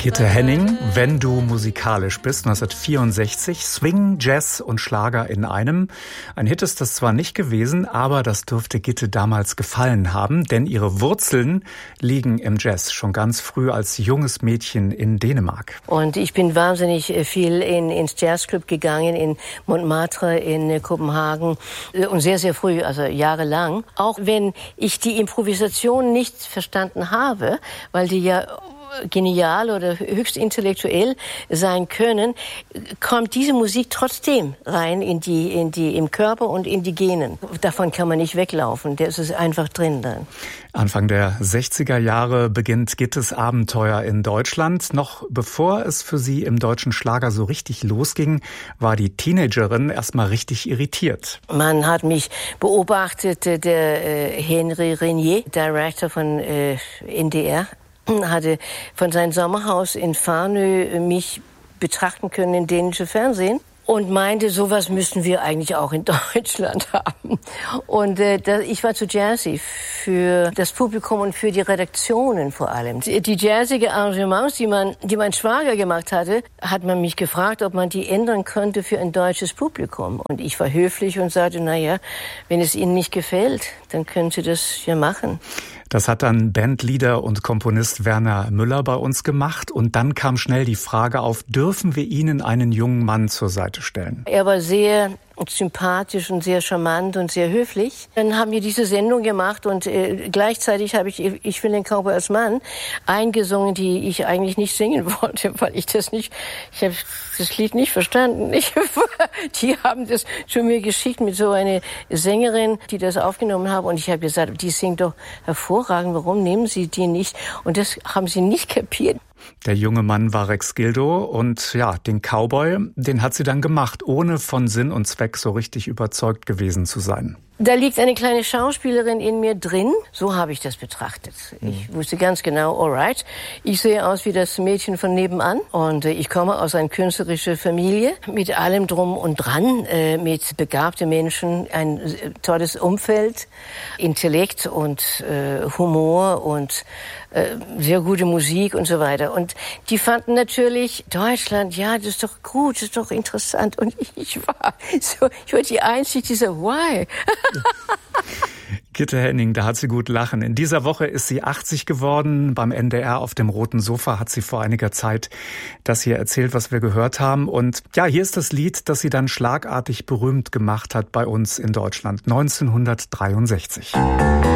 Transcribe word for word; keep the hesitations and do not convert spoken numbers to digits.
Gitte Henning, wenn du musikalisch bist, neunzehnhundertvierundsechzig, Swing, Jazz und Schlager in einem. Ein Hit ist das zwar nicht gewesen, aber das dürfte Gitte damals gefallen haben, denn ihre Wurzeln liegen im Jazz, schon ganz früh als junges Mädchen in Dänemark. Und ich bin wahnsinnig viel in, ins Jazzclub gegangen, in Montmartre, in Kopenhagen und sehr, sehr früh, also jahrelang. Auch wenn ich die Improvisation nicht verstanden habe, weil die ja genial oder höchst intellektuell sein können, kommt diese Musik trotzdem rein in die, in die, im Körper und in die Genen. Davon kann man nicht weglaufen. Das ist einfach drin dann. Anfang der sechziger Jahre beginnt Gittes Abenteuer in Deutschland. Noch bevor es für sie im deutschen Schlager so richtig losging, war die Teenagerin erstmal richtig irritiert. Man hat mich beobachtet, der äh, Henry Renier, Director von äh, N D R, hatte von seinem Sommerhaus in Farnö mich betrachten können in dänische Fernsehen und meinte, sowas müssen wir eigentlich auch in Deutschland haben. Und äh, da, ich war zu jazzy für das Publikum und für die Redaktionen vor allem. Die, die jazzige Arrangements, die man, die mein Schwager gemacht hatte, hat man mich gefragt, ob man die ändern könnte für ein deutsches Publikum. Und ich war höflich und sagte, na ja, wenn es Ihnen nicht gefällt, dann können Sie das ja machen. Das hat dann Bandleader und Komponist Werner Müller bei uns gemacht. Und dann kam schnell die Frage auf, dürfen wir Ihnen einen jungen Mann zur Seite stellen? Er war sehr sympathisch und sehr charmant und sehr höflich. Dann haben wir diese Sendung gemacht und äh, gleichzeitig habe ich Ich will den Cowboy als Mann eingesungen, die ich eigentlich nicht singen wollte, weil ich das nicht, ich habe das Lied nicht verstanden. Ich, die haben das zu mir geschickt mit so einer Sängerin, die das aufgenommen haben und ich habe gesagt, die singt doch hervorragend, warum nehmen Sie die nicht? Und das haben sie nicht kapiert. Der junge Mann war Rex Gildo und ja, den Cowboy, den hat sie dann gemacht, ohne von Sinn und Zweck so richtig überzeugt gewesen zu sein. Da liegt eine kleine Schauspielerin in mir drin. So habe ich das betrachtet. Ich wusste ganz genau, alright, ich sehe aus wie das Mädchen von nebenan und ich komme aus einer künstlerischen Familie mit allem drum und dran, mit begabten Menschen, ein tolles Umfeld, Intellekt und äh, Humor und äh, sehr gute Musik und so weiter. Und die fanden natürlich, Deutschland, ja, das ist doch gut, das ist doch interessant. Und ich war so, ich war die Einzige, die so, why? Gitte Henning, da hat sie gut lachen. In dieser Woche ist sie achtzig geworden. Beim N D R auf dem roten Sofa hat sie vor einiger Zeit das hier erzählt, was wir gehört haben. Und ja, hier ist das Lied, das sie dann schlagartig berühmt gemacht hat bei uns in Deutschland, neunzehnhundertdreiundsechzig.